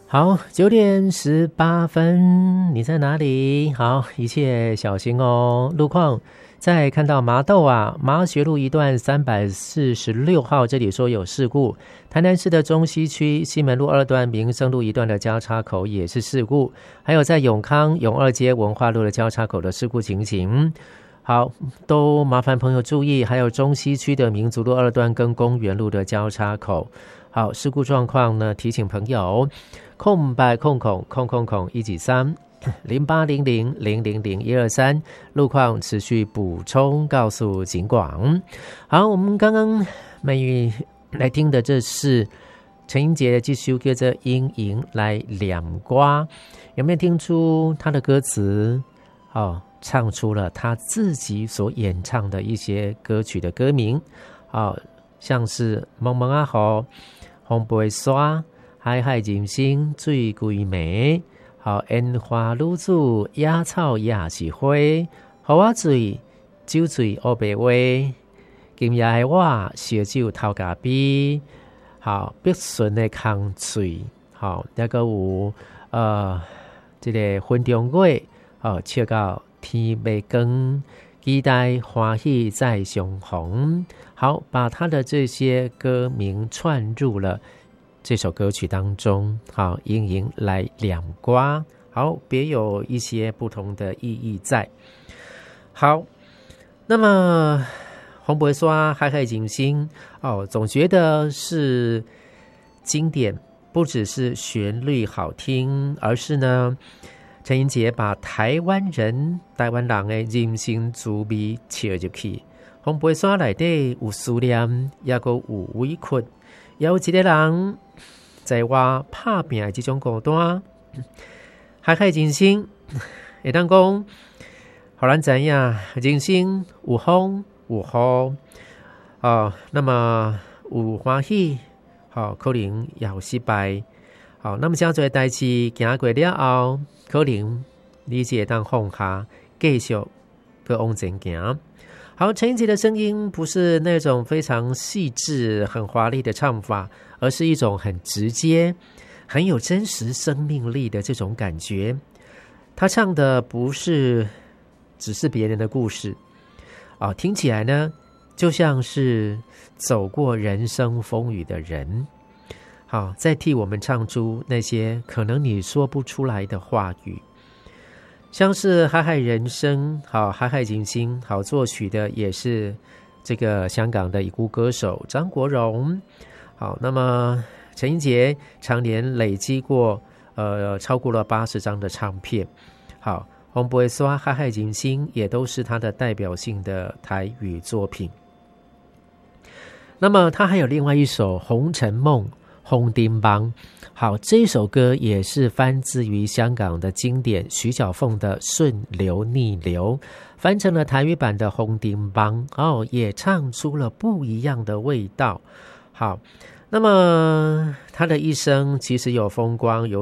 好，9点18分，你在哪里？好，一切小心哦。路况在看到麻豆麻学路一段346号，这里说有事故。台南市的中西区西门路2段民生路一段的交叉口也是事故，还有在永康永二街文化路的交叉口的事故情形。好，都麻烦朋友注意，还有中西区的民族路2段跟公园路的交叉口。好，事故状况呢，提醒朋友0800-1230800000123，路况持续补充告诉警广。好，我们刚刚来听的这是陈英杰继续跟着英莹来两瓜，有没有听出他的歌词？唱出了他自己所演唱的一些歌曲的歌名，像是蒙蒙啊好，风飞沙，海海人生最贵美，烟花女子野草也是花，予我醉酒醉黑白话，今夜的我烧酒头家比，碧顺的空嘴，那个有这个云中月，笑到天未光，期待欢喜再相逢。好，把他的这些歌名串入了这首歌曲当中。好，英莹来两瓜，好，别有一些不同的意义在。好，那么红白刷海海景星总觉得是经典，不只是旋律好听，而是呢陈英杰把台湾人的人生滋味切入去。红白沙内底有思念，也有委屈，也有一个人在我打拼的这种孤单。海海人生会当讲互咱知影，人生有风有雨，那么有欢喜，可能也有失败。那么这样做的代志行过了后，可能你只会当放下，继续去往前行。好，陈英杰的声音不是那种非常细致很华丽的唱法，而是一种很直接很有真实生命力的这种感觉。他唱的不是只是别人的故事听起来呢就像是走过人生风雨的人，好，再替我们唱出那些可能你说不出来的话语。像是海海人生，好，海海景星，好，作曲的也是这个香港的已故歌手张国荣。好，那么陈英杰常年累积过超过了80张的唱片。好，红白沙海海景星也都是他的代表性的台语作品。那么他还有另外一首《红尘梦》红丁帮，好，这首歌也是翻自于香港的经典徐小凤的《顺流逆流》，翻成了台语版的红丁帮，也唱出了不一样的味道。好，那么他的一生其实有风光有